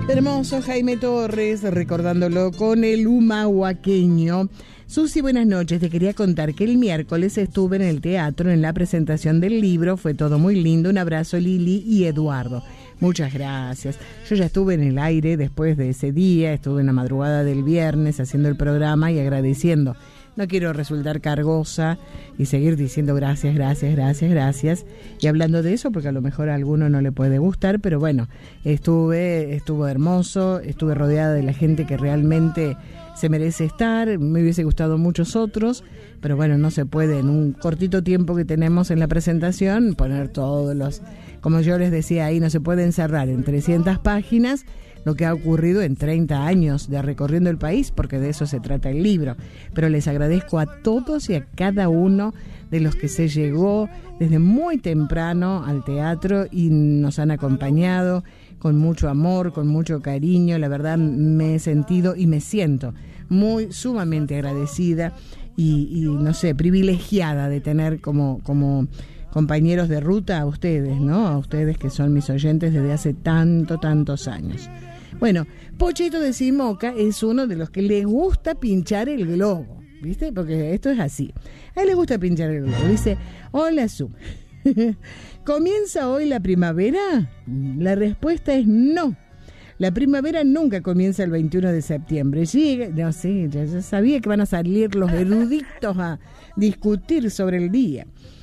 Hermoso Jaime Torres, recordándolo con el humahuaqueño. Susi, buenas noches. Te quería contar que el miércoles estuve en el teatro en la presentación del libro. Fue todo muy lindo. Un abrazo, Lili y Eduardo. Muchas gracias. Yo ya estuve en el aire después de ese día. Estuve en la madrugada del viernes haciendo el programa y agradeciendo. No quiero resultar cargosa y seguir diciendo gracias, gracias, gracias, gracias. Y hablando de eso, porque a lo mejor a alguno no le puede gustar, pero bueno, estuvo hermoso, estuve rodeada de la gente que realmente se merece estar. Me hubiese gustado muchos otros, pero bueno, no se puede en un cortito tiempo que tenemos en la presentación poner todos los, como yo les decía ahí, no se puede encerrar en 300 páginas lo que ha ocurrido en 30 años de recorriendo el país, porque de eso se trata el libro. Pero les agradezco a todos y a cada uno de los que se llegó desde muy temprano al teatro y nos han acompañado con mucho amor, con mucho cariño. La verdad me he sentido y me siento muy sumamente agradecida y no sé, privilegiada de tener como compañeros de ruta a ustedes, ¿no? A ustedes que son mis oyentes desde hace tantos años. Bueno, Pochito de Simoca es uno de los que le gusta pinchar el globo, ¿viste? Porque esto es así. A él le gusta pinchar el globo. Dice, hola, Su. ¿Comienza hoy la primavera? La respuesta es no. La primavera nunca comienza el 21 de septiembre. Llega, no sé, ya sabía que van a salir los eruditos a discutir sobre el día.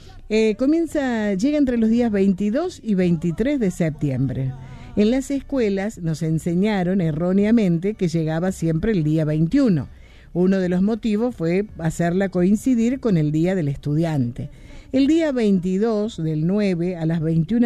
Llega entre los días 22 y 23 de septiembre. En las escuelas nos enseñaron erróneamente que llegaba siempre el día 21. Uno de los motivos fue hacerla coincidir con el Día del Estudiante. El día 22 del 9 a las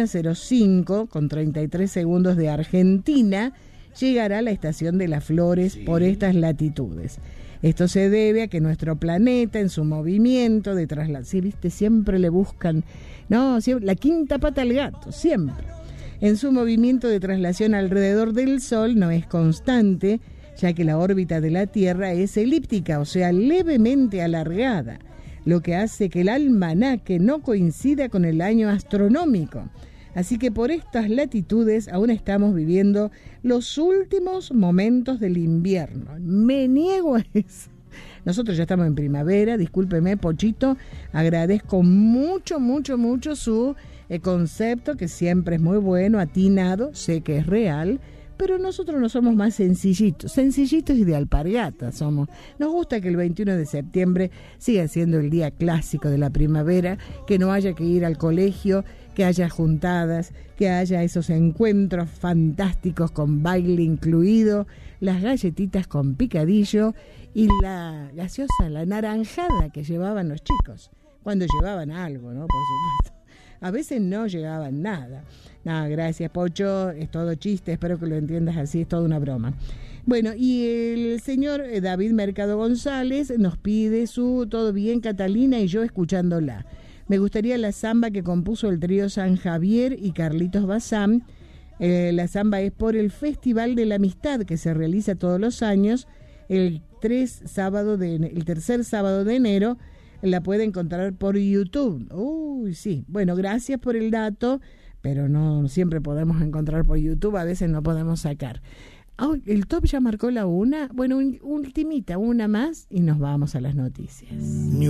21:05, con 33 segundos de Argentina, llegará la estación de las flores por estas latitudes. Esto se debe a que nuestro planeta, en su movimiento de traslación, ¿sí, viste? Siempre le buscan, no, siempre, la quinta pata al gato, siempre. En su movimiento de traslación alrededor del Sol no es constante, ya que la órbita de la Tierra es elíptica, o sea, levemente alargada, lo que hace que el almanaque no coincida con el año astronómico. Así que por estas latitudes aún estamos viviendo los últimos momentos del invierno. Me niego a eso. Nosotros ya estamos en primavera, discúlpeme, Pochito, agradezco mucho su concepto, que siempre es muy bueno, atinado, sé que es real, pero nosotros no somos más sencillitos y de alpargata somos. Nos gusta que el 21 de septiembre siga siendo el día clásico de la primavera, que no haya que ir al colegio, que haya juntadas, que haya esos encuentros fantásticos con baile incluido, las galletitas con picadillo y la gaseosa, la naranjada que llevaban los chicos, cuando llevaban algo, ¿no? Por supuesto. A veces no llegaban nada. No, gracias, Pocho, es todo chiste, espero que lo entiendas así, es toda una broma. Bueno, y el señor David Mercado González nos pide su Todo bien, Catalina, y yo escuchándola. Me gustaría la samba que compuso el trío San Javier y Carlitos Bazán. La samba es por el Festival de la Amistad que se realiza todos los años, el tercer sábado de enero. La puede encontrar por YouTube. Uy, sí. Bueno, gracias por el dato, pero no siempre podemos encontrar por YouTube, a veces no podemos sacar. Oh, el top ya marcó la 1. Bueno, ultimita, una más y nos vamos a las noticias.